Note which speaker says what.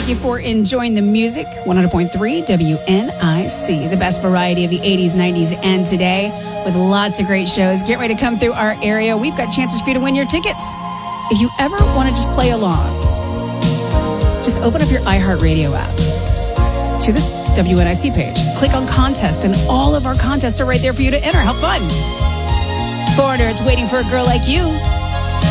Speaker 1: Thank you for enjoying the music. 100.3 WNIC, the best variety of the 80s, 90s, and today, with lots of great shows. Get ready to come through our area. We've got chances for you to win your tickets. If you ever want to just play along, just open up your iHeartRadio app to the WNIC page. Click on contest, and all of our contests are right there for you to enter. How fun. Foreigner, It's Waiting for a Girl Like You.